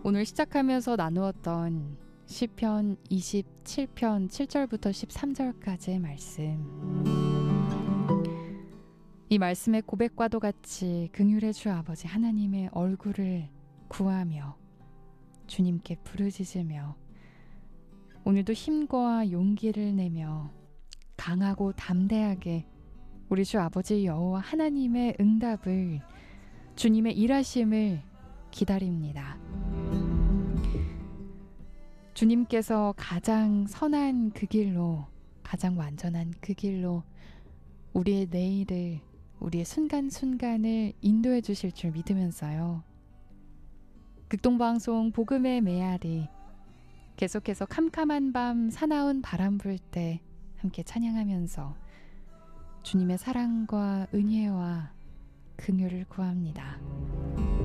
오늘 시작하면서 나누었던 시편 27편 7절부터 13절까지의 말씀, 이 말씀의 고백과도 같이 긍휼의 주 아버지 하나님의 얼굴을 구하며 주님께 부르짖으며 오늘도 힘과 용기를 내며 강하고 담대하게 우리 주 아버지 여호와 하나님의 응답을, 주님의 일하심을 기다립니다. 주님께서 가장 선한 그 길로, 가장 완전한 그 길로 우리의 내일을, 우리의 순간순간을 인도해 주실 줄 믿으면서요. 극동방송 복음의 메아리, 계속해서 캄캄한 밤 사나운 바람 불 때 함께 찬양하면서 주님의 사랑과 은혜와 긍휼을 구합니다.